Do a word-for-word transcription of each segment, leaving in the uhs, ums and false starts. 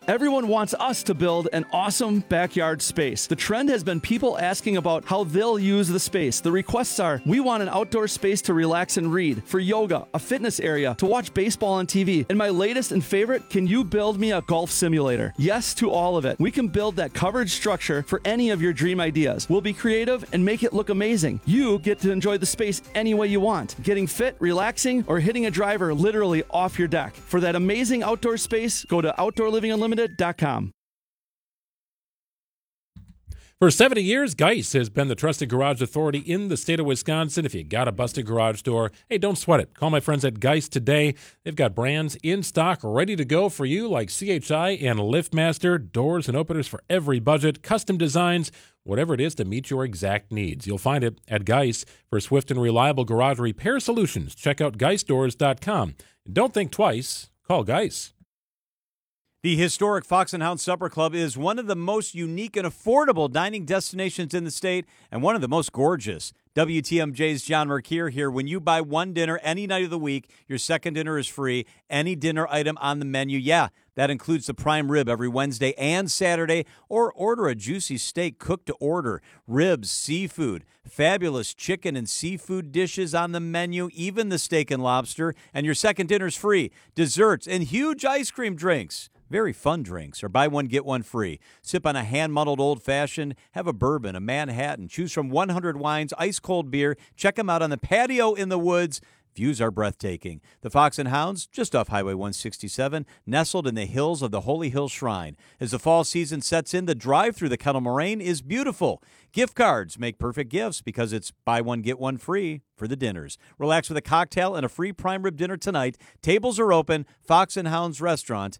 Everyone wants us to build an awesome backyard space. The trend has been people asking about how they'll use the space. The requests are, we want an outdoor space to relax and read, for yoga, a fitness area, to watch baseball on T V. And my latest and favorite, can you build me a golf simulator? Yes to all of it. We can build that coverage structure for any of your dream ideas. We'll be creative and make it look amazing. You get to enjoy the space any way you want, getting fit, relaxing, or hitting a driver literally off your deck. For that amazing outdoor space, go to outdoor living unlimited dot com. For seventy years, Geis has been the trusted garage authority in the state of Wisconsin. If you got a busted garage door, hey, don't sweat it. Call my friends at Geis today. They've got brands in stock ready to go for you like C H I and LiftMaster, doors and openers for every budget, custom designs, whatever it is to meet your exact needs. You'll find it at Geis. For swift and reliable garage repair solutions, check out geis doors dot com. And don't think twice. Call Geis. The historic Fox and Hound Supper Club is one of the most unique and affordable dining destinations in the state and one of the most gorgeous. W T M J's John Mercure here. When you buy one dinner any night of the week, your second dinner is free. Any dinner item on the menu, yeah, that includes the prime rib every Wednesday and Saturday, or order a juicy steak cooked to order. Ribs, seafood, fabulous chicken and seafood dishes on the menu, even the steak and lobster, and your second dinner's free. Desserts and huge ice cream drinks. Very fun drinks, or buy one, get one free. Sip on a hand-muddled old-fashioned, have a bourbon, a Manhattan. Choose from one hundred wines, ice-cold beer. Check them out on the patio in the woods. Views are breathtaking. The Fox and Hounds, just off Highway one sixty-seven, nestled in the hills of the Holy Hill Shrine. As the fall season sets in, the drive through the Kettle Moraine is beautiful. Gift cards make perfect gifts because it's buy one, get one free for the dinners. Relax with a cocktail and a free prime rib dinner tonight. Tables are open. Fox and Hounds Restaurant.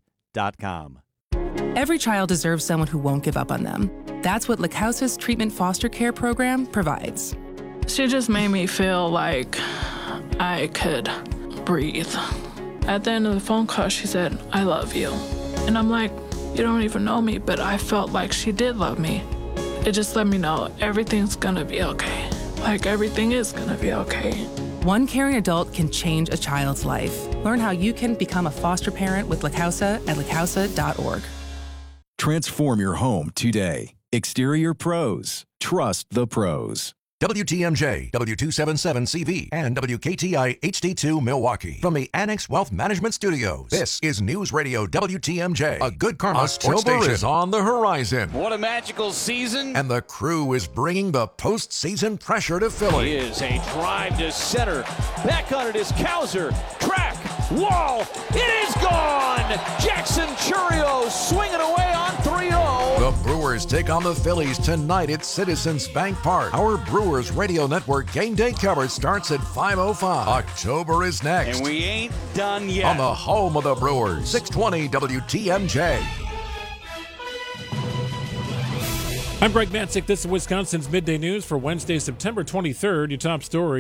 Every child deserves someone who won't give up on them. That's what LaCausa's treatment foster care program provides. She just made me feel like I could breathe. At the end of the phone call, she said, I love you. And I'm like, you don't even know me, but I felt like she did love me. It just let me know everything's gonna be okay. Like everything is gonna be okay. One caring adult can change a child's life. Learn how you can become a foster parent with LaCausa at lacausa dot org. Transform your home today. Exterior Pros. Trust the pros. W T M J, W two seventy-seven C V, and W K T I H D two Milwaukee. From the Annex Wealth Management Studios, this is News Radio W T M J, a good karma sports station. October is on the horizon. What a magical season. And the crew is bringing the postseason pressure to Philly. Here's a drive to center. Back on it is Cowser. Track. Wall. It is gone. Jackson Churio swinging away on three oh. The Brewers take on the Phillies tonight at Citizens Bank Park. Our Brewers Radio Network game day coverage starts at five oh five. October is next. And we ain't done yet. On the home of the Brewers, six twenty W T M J. I'm Greg Matzek. This is Wisconsin's Midday News for Wednesday, September twenty-third. Your top story.